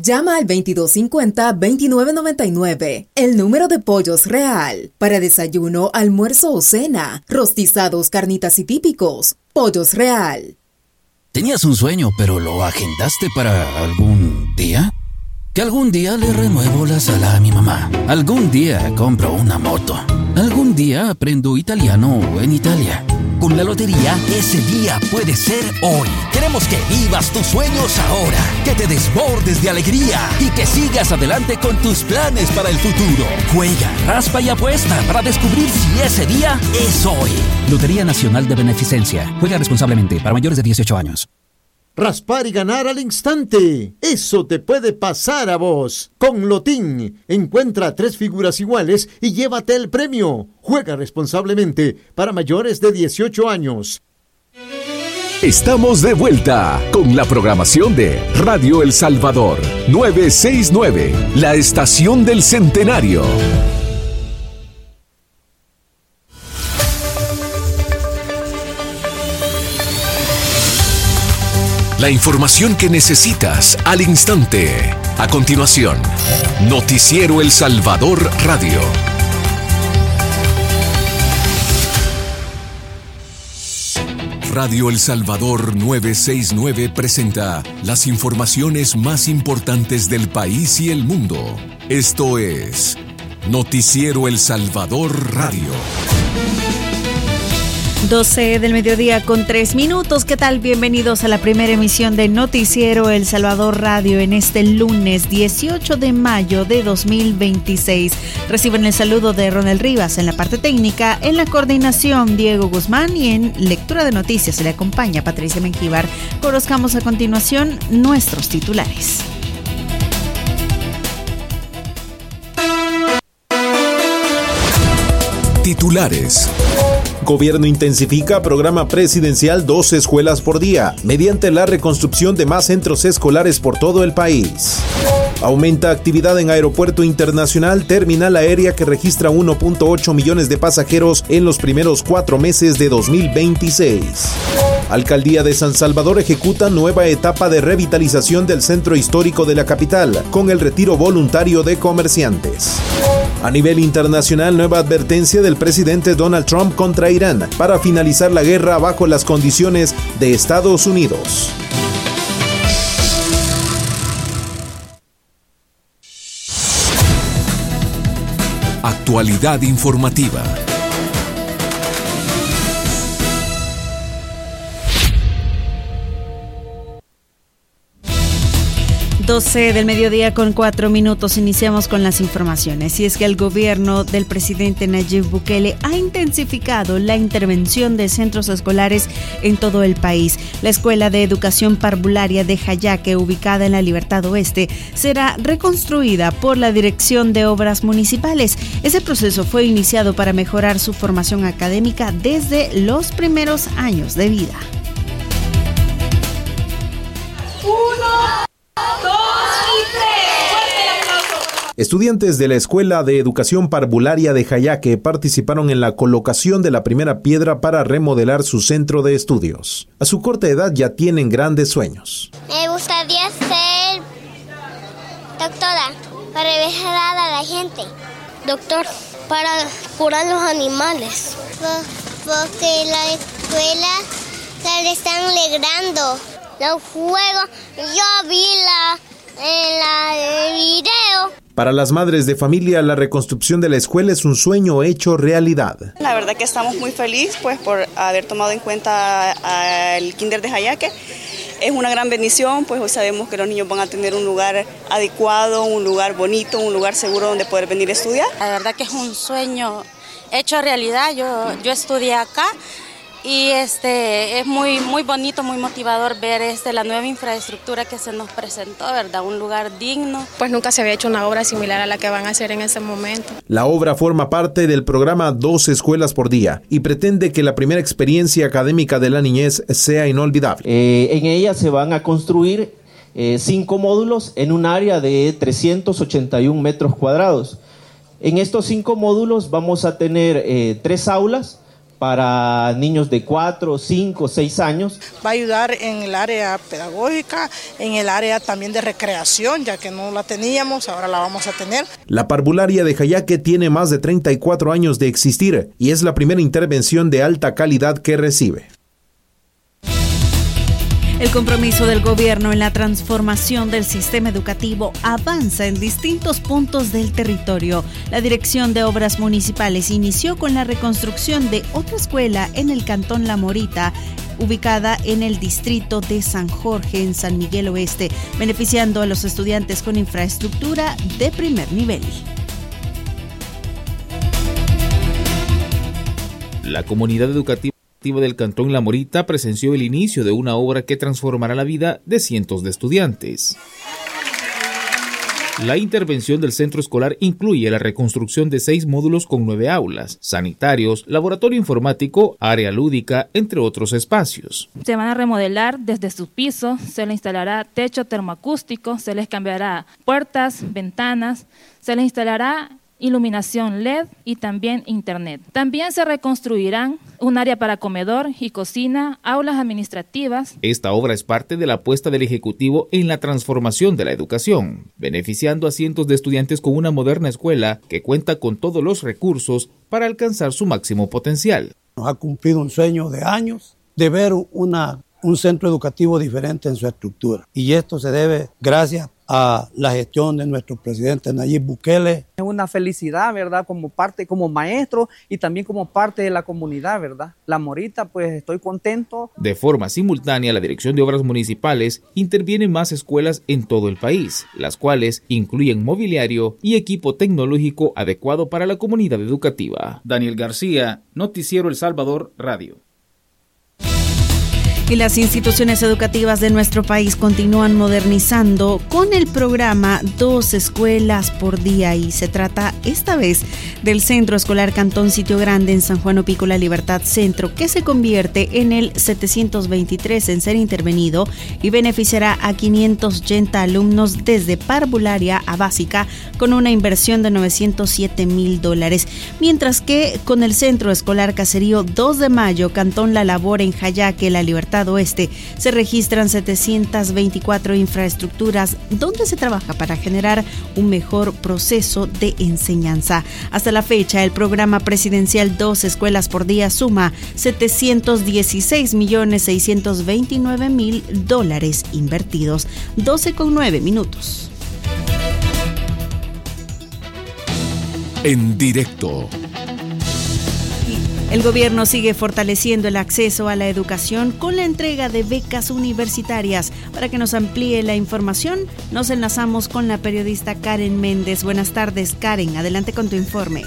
Llama al 2250-2999, el número de Pollos Real. Para desayuno, almuerzo o cena, rostizados, carnitas y típicos. Pollos Real. ¿Tenías un sueño, pero lo agendaste para algún día? Que algún día le renuevo la sala a mi mamá. Algún día compro una moto. Algún día aprendo italiano en Italia. Con la lotería, ese día puede ser hoy. Queremos que vivas tus sueños ahora, que te desbordes de alegría y que sigas adelante con tus planes para el futuro. Juega, raspa y apuesta para descubrir si ese día es hoy. Lotería Nacional de Beneficencia. Juega responsablemente para mayores de 18 años. Raspar y ganar al instante. Eso te puede pasar a vos. Con Lotín, encuentra 3 figuras iguales y llévate el premio. Juega responsablemente para mayores de 18 años. Estamos de vuelta con la programación de Radio El Salvador 969, la estación del centenario. La información que necesitas al instante. A continuación, Noticiero El Salvador Radio. Radio El Salvador 969 presenta las informaciones más importantes del país y el mundo. Esto es Noticiero El Salvador Radio. 12 del mediodía con 3 minutos. ¿Qué tal? Bienvenidos a la primera emisión de Noticiero El Salvador Radio en este lunes 18 de mayo de 2026. Reciben el saludo de Ronald Rivas en la parte técnica, en la coordinación Diego Guzmán y en lectura de noticias se le acompaña Patricia Mengíbar. Conozcamos a continuación nuestros titulares. Titulares. Gobierno intensifica programa presidencial 2 escuelas por día, mediante la reconstrucción de más centros escolares por todo el país. Aumenta actividad en Aeropuerto Internacional Terminal Aérea que registra 1.8 millones de pasajeros en los primeros 4 meses de 2026. Alcaldía de San Salvador ejecuta nueva etapa de revitalización del centro histórico de la capital, con el retiro voluntario de comerciantes. A nivel internacional, nueva advertencia del presidente Donald Trump contra Irán para finalizar la guerra bajo las condiciones de Estados Unidos. Actualidad informativa. 12 del mediodía con 4 minutos. Iniciamos con las informaciones. Y es que el gobierno del presidente Nayib Bukele ha intensificado la intervención de centros escolares en todo el país. La Escuela de Educación Parvularia de Jayaque, ubicada en la Libertad Oeste, será reconstruida por la Dirección de Obras Municipales. Ese proceso fue iniciado para mejorar su formación académica desde los primeros años de vida. 1, 2 y 3. Estudiantes de la Escuela de Educación Parvularia de Jayaque participaron en la colocación de la primera piedra para remodelar su centro de estudios. A su corta edad ya tienen grandes sueños. Me gustaría ser doctora para ayudar a la gente. Doctor, para curar los animales. Porque la escuela la están alegrando. Los juegos, yo vi el video. Para las madres de familia, la reconstrucción de la escuela es un sueño hecho realidad. La verdad que estamos muy felices por haber tomado en cuenta al Kinder de Jayaque. Es una gran bendición, pues hoy sabemos que los niños van a tener un lugar adecuado, un lugar bonito, un lugar seguro donde poder venir a estudiar. La verdad que es un sueño hecho realidad. Yo estudié acá. Y es muy bonito, muy motivador ver la nueva infraestructura que se nos presentó, ¿verdad? Un lugar digno. Pues nunca se había hecho una obra similar a la que van a hacer en ese momento. La obra forma parte del programa 2 escuelas por día y pretende que la primera experiencia académica de la niñez sea inolvidable. En ella se van a construir 5 módulos en un área de 381 metros cuadrados. En estos 5 módulos vamos a tener 3 aulas para niños de 4, 5, 6 años. Va a ayudar en el área pedagógica, en el área también de recreación, ya que no la teníamos, ahora la vamos a tener. La parvularia de Jayaque tiene más de 34 años de existir y es la primera intervención de alta calidad que recibe. El compromiso del gobierno en la transformación del sistema educativo avanza en distintos puntos del territorio. La Dirección de Obras Municipales inició con la reconstrucción de otra escuela en el Cantón La Morita, ubicada en el distrito de San Jorge, en San Miguel Oeste, beneficiando a los estudiantes con infraestructura de primer nivel. La comunidad educativa del Cantón La Morita presenció el inicio de una obra que transformará la vida de cientos de estudiantes. La intervención del centro escolar incluye la reconstrucción de 6 módulos con 9 aulas, sanitarios, laboratorio informático, área lúdica, entre otros espacios. Se van a remodelar desde su piso, se le instalará techo termoacústico, se les cambiará puertas, ventanas, se les instalará iluminación LED y también internet. También se reconstruirán un área para comedor y cocina, aulas administrativas. Esta obra es parte de la apuesta del Ejecutivo en la transformación de la educación, beneficiando a cientos de estudiantes con una moderna escuela que cuenta con todos los recursos para alcanzar su máximo potencial. Nos ha cumplido un sueño de años de ver un centro educativo diferente en su estructura. Y esto se debe gracias a la gestión de nuestro presidente Nayib Bukele. Es una felicidad, ¿verdad? Como maestro y también como parte de la comunidad, ¿verdad? La Morita, pues estoy contento. De forma simultánea, la Dirección de Obras Municipales interviene en más escuelas en todo el país, las cuales incluyen mobiliario y equipo tecnológico adecuado para la comunidad educativa. Daniel García, Noticiero El Salvador Radio. Y las instituciones educativas de nuestro país continúan modernizando con el programa 2 escuelas por día, y se trata esta vez del Centro Escolar Cantón Sitio Grande en San Juan Opícola Libertad Centro, que se convierte en el 723 en ser intervenido y beneficiará a 580 alumnos desde parvularia a básica con una inversión de $907,000, mientras que con el Centro Escolar Caserío 2 de Mayo, Cantón La Labor en Jayaque, La Libertad Oeste, se registran 724 infraestructuras donde se trabaja para generar un mejor proceso de enseñanza. Hasta la fecha, el programa presidencial 2 escuelas por día suma $716,629,000 invertidos. 12:09. En directo. El gobierno sigue fortaleciendo el acceso a la educación con la entrega de becas universitarias. Para que nos amplíe la información, nos enlazamos con la periodista Karen Méndez. Buenas tardes, Karen. Adelante con tu informe.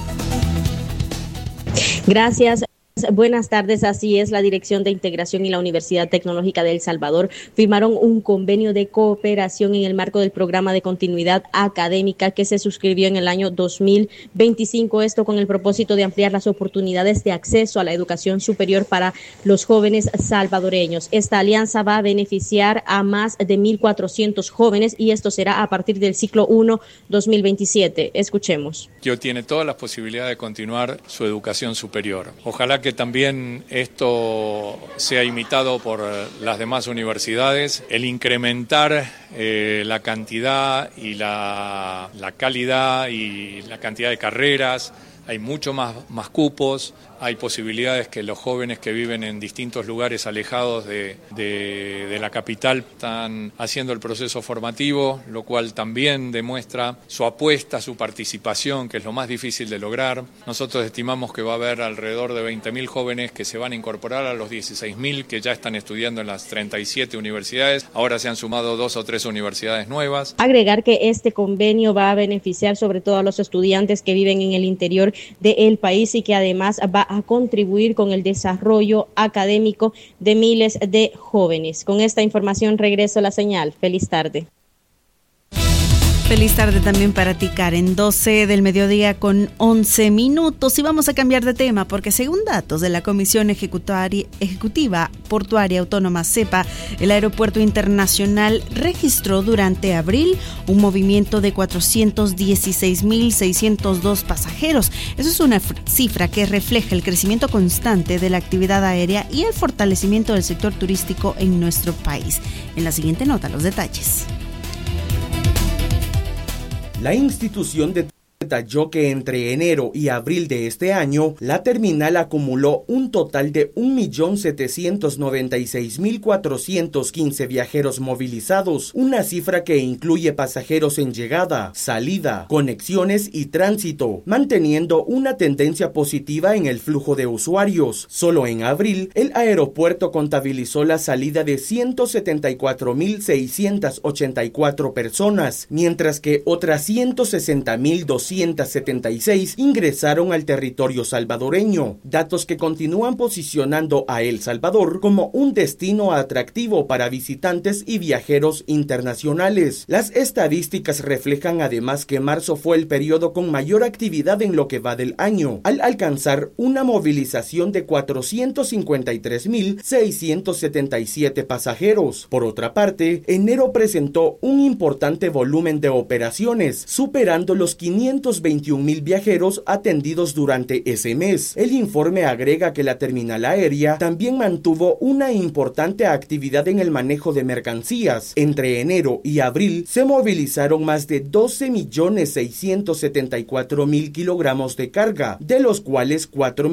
Gracias. Buenas tardes, así es. La Dirección de Integración y la Universidad Tecnológica de El Salvador firmaron un convenio de cooperación en el marco del programa de continuidad académica que se suscribió en el año 2025, esto con el propósito de ampliar las oportunidades de acceso a la educación superior para los jóvenes salvadoreños. Esta alianza va a beneficiar a más de 1,400 jóvenes y esto será a partir del ciclo 1 2027. Escuchemos. Tiene todas las posibilidades de continuar su educación superior. Ojalá que también esto sea imitado por las demás universidades, el incrementar la cantidad y la calidad y la cantidad de carreras. Hay mucho más cupos, hay posibilidades que los jóvenes que viven en distintos lugares alejados de la capital están haciendo el proceso formativo, lo cual también demuestra su apuesta, su participación, que es lo más difícil de lograr. Nosotros estimamos que va a haber alrededor de 20.000 jóvenes que se van a incorporar a los 16.000 que ya están estudiando en las 37 universidades. Ahora se han sumado 2 o 3 universidades nuevas. Agregar que este convenio va a beneficiar sobre todo a los estudiantes que viven en el interior del país y que además va a contribuir con el desarrollo académico de miles de jóvenes. Con esta información regreso a la señal. Feliz tarde. Feliz tarde también para ti, Karen. 12 del mediodía con 11 minutos. Y vamos a cambiar de tema porque según datos de la Comisión Ejecutiva Portuaria Autónoma CEPA, el Aeropuerto Internacional registró durante abril un movimiento de 416.602 pasajeros. Eso es una cifra que refleja el crecimiento constante de la actividad aérea y el fortalecimiento del sector turístico en nuestro país. En la siguiente nota, los detalles. La institución detalló que entre enero y abril de este año, la terminal acumuló un total de 1.796.415 viajeros movilizados, una cifra que incluye pasajeros en llegada, salida, conexiones y tránsito, manteniendo una tendencia positiva en el flujo de usuarios. Solo en abril, el aeropuerto contabilizó la salida de 174.684 personas, mientras que otras 160.276 ingresaron al territorio salvadoreño, datos que continúan posicionando a El Salvador como un destino atractivo para visitantes y viajeros internacionales. Las estadísticas reflejan además que marzo fue el periodo con mayor actividad en lo que va del año, al alcanzar una movilización de 453.677 pasajeros. Por otra parte, enero presentó un importante volumen de operaciones, superando los 521.000 viajeros atendidos durante ese mes. El informe agrega que la terminal aérea también mantuvo una importante actividad en el manejo de mercancías. Entre enero y abril se movilizaron más de 12.674.000 kilogramos de carga, de los cuales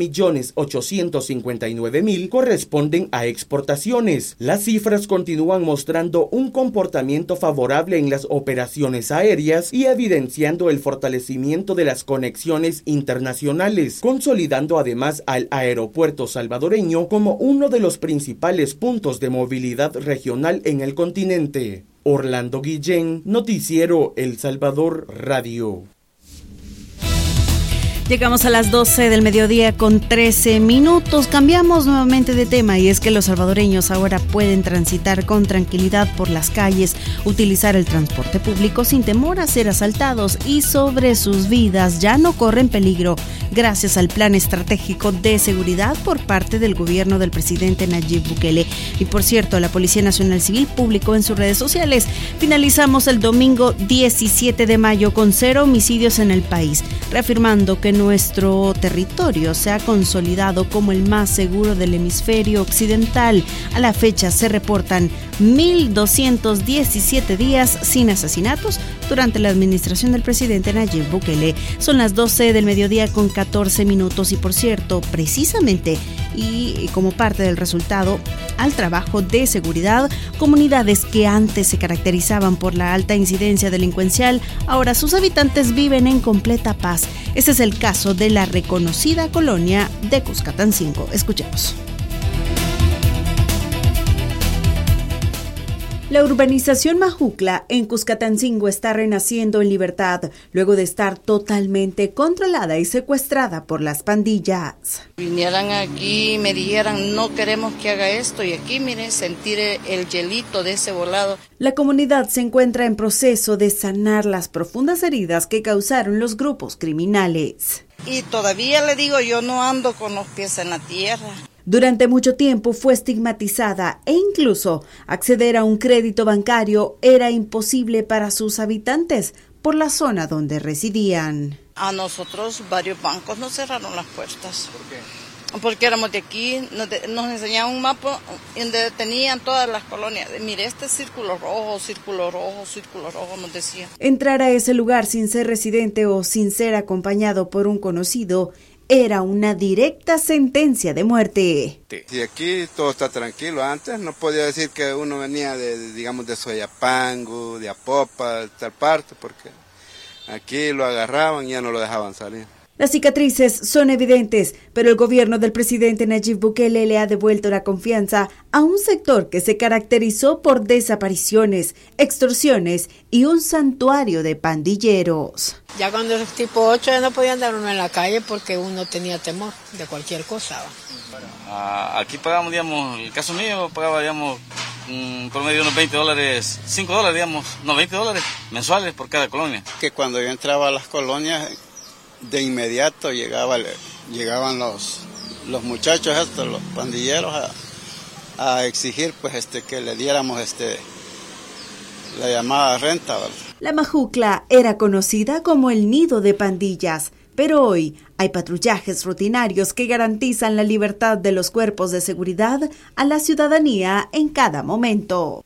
4.859.000 corresponden a exportaciones. Las cifras continúan mostrando un comportamiento favorable en las operaciones aéreas y evidenciando el fortalecimiento de las conexiones internacionales, consolidando además al aeropuerto salvadoreño como uno de los principales puntos de movilidad regional en el continente. Orlando Guillén, Noticiero El Salvador Radio. Llegamos a las 12 del mediodía con 13 minutos. Cambiamos nuevamente de tema y es que los salvadoreños ahora pueden transitar con tranquilidad por las calles, utilizar el transporte público sin temor a ser asaltados y sobre sus vidas ya no corren peligro gracias al plan estratégico de seguridad por parte del gobierno del presidente Nayib Bukele. Y por cierto, la Policía Nacional Civil publicó en sus redes sociales: finalizamos el domingo 17 de mayo con 0 homicidios en el país, reafirmando que nuestro territorio se ha consolidado como el más seguro del hemisferio occidental. A la fecha se reportan 1.217 días sin asesinatos durante la administración del presidente Nayib Bukele. Son las 12 del mediodía con 14 minutos y por cierto, precisamente y como parte del resultado al trabajo de seguridad, comunidades que antes se caracterizaban por la alta incidencia delincuencial, ahora sus habitantes viven en completa paz. Este es el caso de la reconocida colonia de Cuscatancingo. Escuchemos. La urbanización Majucla en Cuscatancingo está renaciendo en libertad luego de estar totalmente controlada y secuestrada por las pandillas. Vinieran aquí y me dijeran no queremos que haga esto y aquí miren sentir el hielito de ese volado. La comunidad se encuentra en proceso de sanar las profundas heridas que causaron los grupos criminales. Y todavía le digo yo no ando con los pies en la tierra. Durante mucho tiempo fue estigmatizada e incluso acceder a un crédito bancario era imposible para sus habitantes por la zona donde residían. A nosotros varios bancos nos cerraron las puertas. ¿Por qué? Porque éramos de aquí, nos enseñaban un mapa donde tenían todas las colonias. Mire, este círculo rojo, nos decían. Entrar a ese lugar sin ser residente o sin ser acompañado por un conocido era una directa sentencia de muerte. Si aquí todo está tranquilo, antes no podía decir que uno venía de Soyapango, de Apopa, tal parte, porque aquí lo agarraban y ya no lo dejaban salir. Las cicatrices son evidentes, pero el gobierno del presidente Nayib Bukele le ha devuelto la confianza a un sector que se caracterizó por desapariciones, extorsiones y un santuario de pandilleros. Ya cuando es tipo 8 ya no podía andar uno en la calle porque uno tenía temor de cualquier cosa. Aquí pagamos, digamos, el caso mío pagaba, digamos, promedio unos $20, $5, digamos, no, $20 mensuales por cada colonia. Que cuando yo entraba a las colonias, de inmediato llegaban los muchachos estos, los pandilleros, a exigir pues que le diéramos la llamada renta, ¿verdad? La Majucla era conocida como el nido de pandillas, pero hoy hay patrullajes rutinarios que garantizan la libertad de los cuerpos de seguridad a la ciudadanía en cada momento.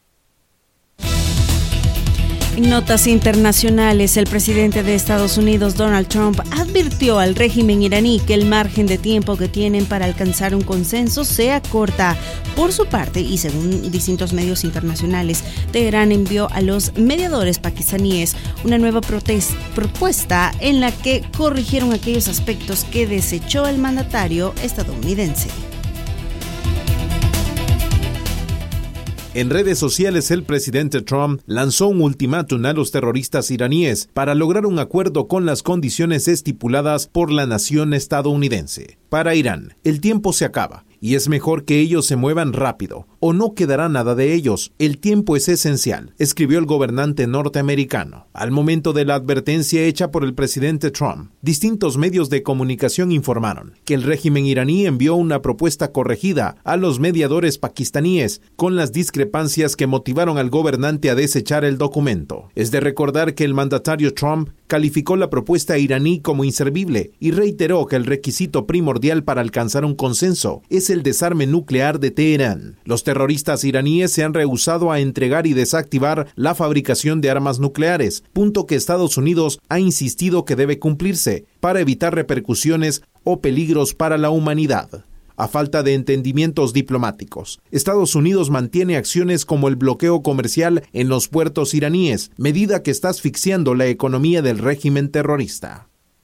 En notas internacionales, el presidente de Estados Unidos, Donald Trump, advirtió al régimen iraní que el margen de tiempo que tienen para alcanzar un consenso se acorta. Por su parte, y según distintos medios internacionales, Teherán envió a los mediadores pakistaníes una nueva propuesta en la que corrigieron aquellos aspectos que desechó el mandatario estadounidense. En redes sociales, el presidente Trump lanzó un ultimátum a los terroristas iraníes para lograr un acuerdo con las condiciones estipuladas por la nación estadounidense. Para Irán, el tiempo se acaba y es mejor que ellos se muevan rápido o no quedará nada de ellos. El tiempo es esencial, escribió el gobernante norteamericano. Al momento de la advertencia hecha por el presidente Trump, distintos medios de comunicación informaron que el régimen iraní envió una propuesta corregida a los mediadores pakistaníes con las discrepancias que motivaron al gobernante a desechar el documento. Es de recordar que el mandatario Trump calificó la propuesta iraní como inservible y reiteró que el requisito primordial para alcanzar un consenso es el desarme nuclear de Teherán. Los terroristas iraníes se han rehusado a entregar y desactivar la fabricación de armas nucleares, punto que Estados Unidos ha insistido que debe cumplirse para evitar repercusiones o peligros para la humanidad. A falta de entendimientos diplomáticos, Estados Unidos mantiene acciones como el bloqueo comercial en los puertos iraníes, medida que está asfixiando la economía del régimen terrorista.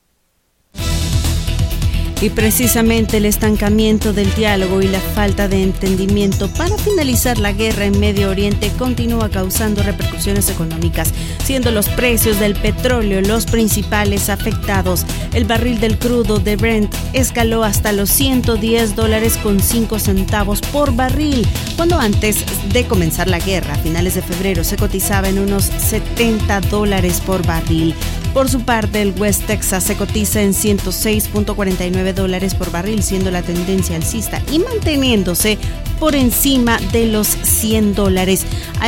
Y precisamente el estancamiento del diálogo y la falta de entendimiento para finalizar la guerra en Medio Oriente continúa causando repercusiones económicas, siendo los precios del petróleo los principales afectados. El barril del crudo de Brent escaló hasta los $110.05 por barril, cuando antes de comenzar la guerra, a finales de febrero, se cotizaba en unos $70 por barril. Por su parte, el West Texas se cotiza en $106.49 por barril, siendo la tendencia alcista y manteniéndose por encima de los $100.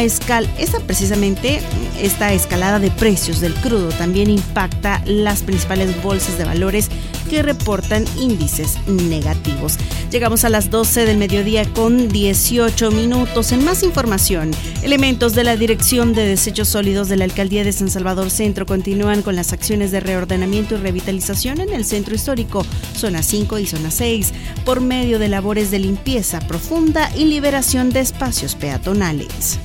Esta escalada de precios del crudo también impacta las principales bolsas de valores que reportan índices negativos. Llegamos a las 12 del mediodía con 18 minutos. En más información, elementos de la Dirección de Desechos Sólidos de la Alcaldía de San Salvador Centro continúan con las acciones de reordenamiento y revitalización en el centro histórico, zona 5 y zona 6, por medio de labores de limpieza profunda y liberación de espacios peatonales.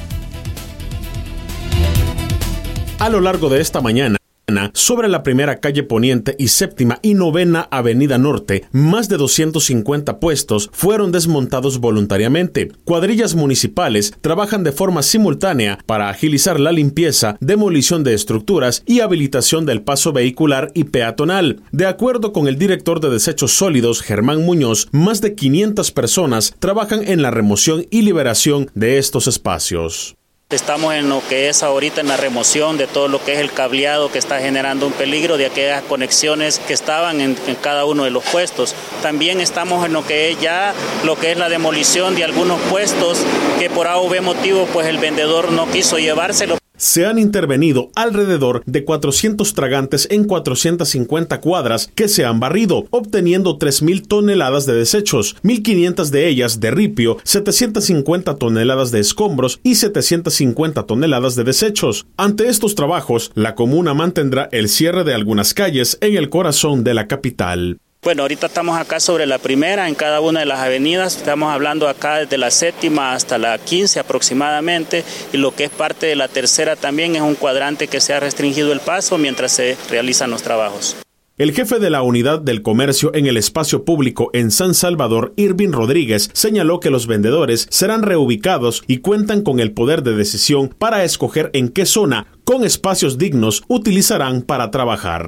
A lo largo de esta mañana, sobre la primera calle Poniente y séptima y novena avenida Norte, más de 250 puestos fueron desmontados voluntariamente. Cuadrillas municipales trabajan de forma simultánea para agilizar la limpieza, demolición de estructuras y habilitación del paso vehicular y peatonal. De acuerdo con el director de Desechos Sólidos, Germán Muñoz, más de 500 personas trabajan en la remoción y liberación de estos espacios. Estamos en lo que es ahorita en la remoción de todo lo que es el cableado que está generando un peligro de aquellas conexiones que estaban en cada uno de los puestos. También estamos en lo que es la demolición de algunos puestos que por A o B motivo pues el vendedor no quiso llevárselo. Se han intervenido alrededor de 400 tragantes en 450 cuadras que se han barrido, obteniendo 3.000 toneladas de desechos, 1.500 de ellas de ripio, 750 toneladas de escombros y 750 toneladas de desechos. Ante estos trabajos, la comuna mantendrá el cierre de algunas calles en el corazón de la capital. Bueno, ahorita estamos acá sobre la primera, en cada una de las avenidas, estamos hablando acá desde la séptima hasta la 15 aproximadamente, y lo que es parte de la tercera también es un cuadrante que se ha restringido el paso mientras se realizan los trabajos. El jefe de la Unidad del Comercio en el Espacio Público en San Salvador, Irving Rodríguez, señaló que los vendedores serán reubicados y cuentan con el poder de decisión para escoger en qué zona, con espacios dignos, utilizarán para trabajar.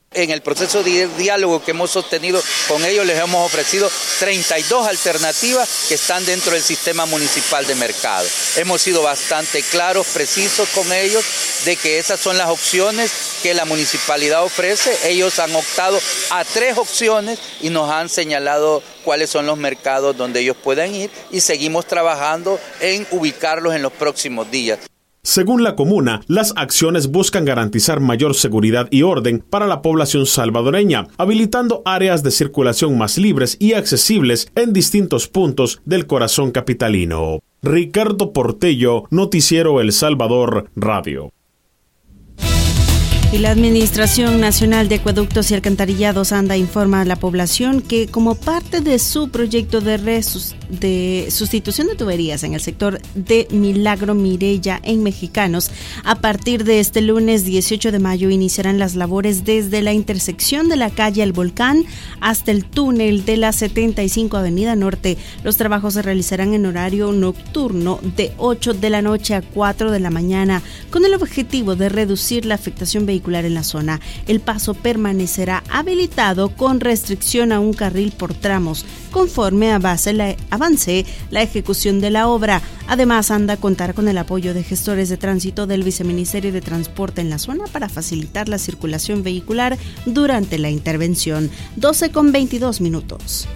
En el proceso de diálogo que hemos sostenido con ellos, les hemos ofrecido 32 alternativas que están dentro del sistema municipal de mercado. Hemos sido bastante claros, precisos con ellos de que esas son las opciones que la municipalidad ofrece. Ellos han optado a 3 opciones y nos han señalado cuáles son los mercados donde ellos pueden ir y seguimos trabajando en ubicarlos en los próximos días. Según la comuna, las acciones buscan garantizar mayor seguridad y orden para la población salvadoreña, habilitando áreas de circulación más libres y accesibles en distintos puntos del corazón capitalino. Ricardo Portello, Noticiero El Salvador Radio. Y la Administración Nacional de Acueductos y Alcantarillados ANDA informa a la población que como parte de su proyecto de sustitución de tuberías en el sector de Milagro Mireya en Mexicanos, a partir de este lunes 18 de mayo iniciarán las labores desde la intersección de la calle El Volcán hasta el túnel de la 75 Avenida Norte. Los trabajos se realizarán en horario nocturno de 8 de la noche a 4 de la mañana con el objetivo de reducir la afectación vehicular en la zona. El paso permanecerá habilitado con restricción a un carril por tramos, conforme avance la ejecución de la obra. Además, ANDA contará con el apoyo de gestores de tránsito del Viceministerio de Transporte en la zona para facilitar la circulación vehicular durante la intervención. 12:22.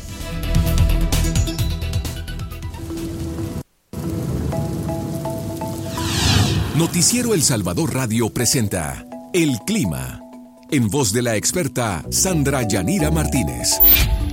Noticiero El Salvador Radio presenta El Clima, en voz de la experta Sandra Yanira Martínez.